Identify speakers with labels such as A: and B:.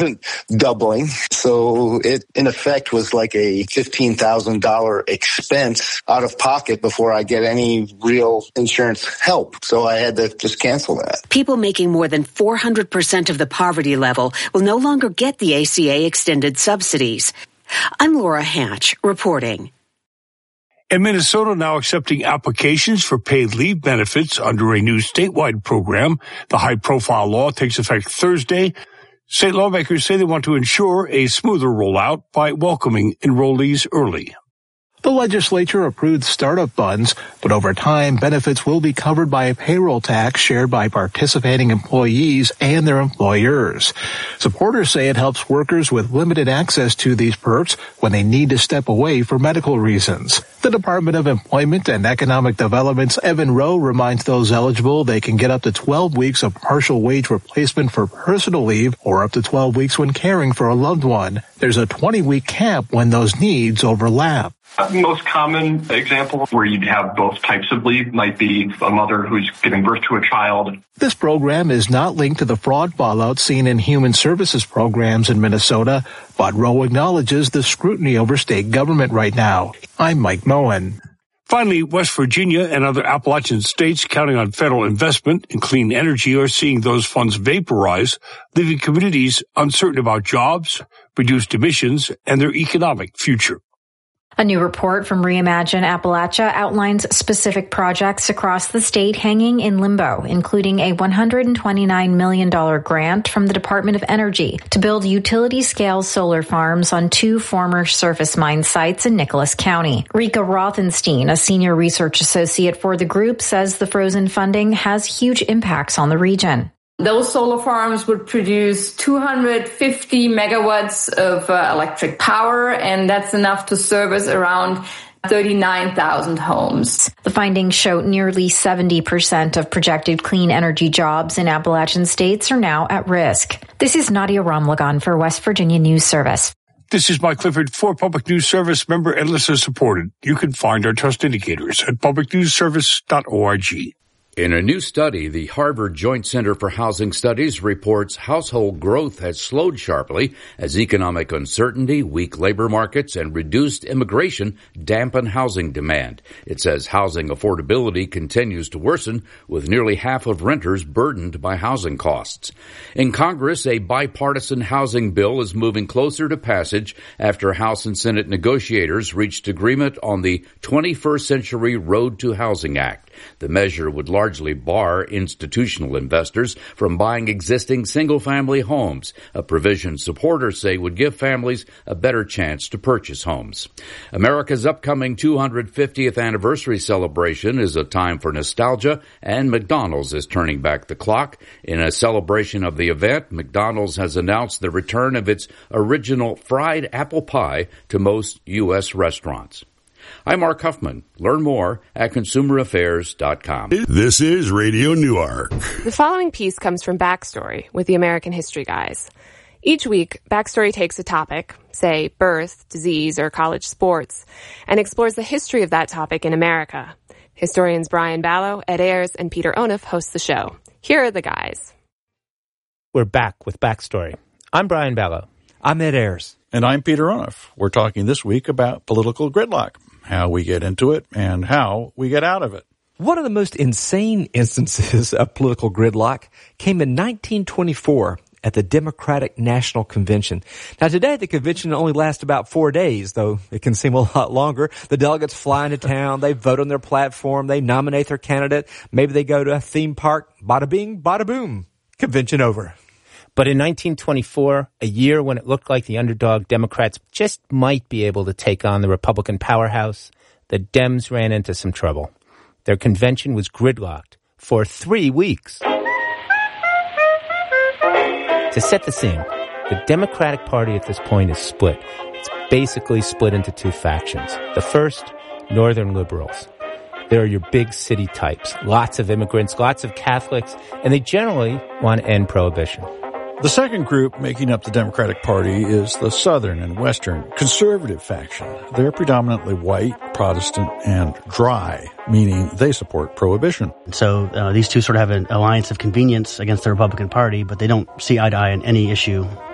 A: doubling. So it, in effect, was like a $15,000 expense out of pocket before I get any real insurance help. So I had to just cancel that.
B: People making more than 400% of the poverty level will no longer get the ACA extended subsidies. I'm Laura Hatch reporting.
C: And Minnesota now accepting applications for paid leave benefits under a new statewide program. The high-profile law takes effect Thursday. State lawmakers say they want to ensure a smoother rollout by welcoming enrollees early.
D: The legislature approved startup funds, but over time, benefits will be covered by a payroll tax shared by participating employees and their employers. Supporters say it helps workers with limited access to these perks when they need to step away for medical reasons. The Department of Employment and Economic Development's Evan Rowe reminds those eligible they can get up to 12 weeks of partial wage replacement for personal leave or up to 12 weeks when caring for a loved one. There's a 20-week cap when those needs overlap.
E: The most common example where you'd have both types of leave might be a mother who's giving birth to a child.
D: This program is not linked to the fraud fallout seen in human services programs in Minnesota, but Rowe acknowledges the scrutiny over state government right now. I'm Mike Moen.
C: Finally, West Virginia and other Appalachian states counting on federal investment in clean energy are seeing those funds vaporize, leaving communities uncertain about jobs, reduced emissions, and their economic future.
F: A new report from Reimagine Appalachia outlines specific projects across the state hanging in limbo, including a $129 million grant from the Department of Energy to build utility-scale solar farms on 2 former surface mine sites in Nicholas County. Rika Rothenstein, a senior research associate for the group, says the frozen funding has huge impacts on the region.
G: Those solar farms would produce 250 megawatts of electric power, and that's enough to service around 39,000 homes.
F: The findings show nearly 70% of projected clean energy jobs in Appalachian states are now at risk. This is Nadia Ramlagan for West Virginia News Service.
C: This is Mike Clifford for Public News Service, member and listener supported. You can find our trust indicators at publicnewsservice.org.
H: In a new study, the Harvard Joint Center for Housing Studies reports household growth has slowed sharply as economic uncertainty, weak labor markets, and reduced immigration dampen housing demand. It says housing affordability continues to worsen, with nearly half of renters burdened by housing costs. In Congress, a bipartisan housing bill is moving closer to passage after House and Senate negotiators reached agreement on the 21st Century Road to Housing Act. The measure would largely bar institutional investors from buying existing single-family homes, a provision supporters say would give families a better chance to purchase homes. America's upcoming 250th anniversary celebration is a time for nostalgia, and McDonald's is turning back the clock. In a celebration of the event, McDonald's has announced the return of its original fried apple pie to most U.S. restaurants. I'm Mark Huffman. Learn more at consumeraffairs.com.
I: This is Radio Newark.
J: The following piece comes from Backstory with the American History Guys. Each week, Backstory takes a topic, say birth, disease, or college sports, and explores the history of that topic in America. Historians Brian Ballo, Ed Ayers, and Peter Onuf host the show. Here are the guys.
K: We're back with Backstory. I'm Brian Ballo.
L: I'm Ed Ayers.
M: And I'm Peter Onuf. We're talking this week about political gridlock, how we get into it and how we get out of it.
L: One of the most insane instances of political gridlock came in 1924 at the Democratic National Convention. Now today the convention only lasts about 4 days, though it can seem a lot longer. The delegates fly into town, they vote on their platform, they nominate their candidate, maybe they go to a theme park, bada bing, bada boom, convention over.
K: But in 1924, a year when it looked like the underdog Democrats just might be able to take on the Republican powerhouse, the Dems ran into some trouble. Their convention was gridlocked for 3 weeks. To set the scene, the Democratic Party at this point is split. It's basically split into 2 factions. The first, Northern liberals. There are your big city types, lots of immigrants, lots of Catholics, and they generally want to end prohibition.
M: The second group making up the Democratic Party is the Southern and Western conservative faction. They're predominantly white, Protestant, and dry, meaning they support prohibition.
N: So these two sort of have an alliance of convenience against the Republican Party, but they don't see eye to eye on any issue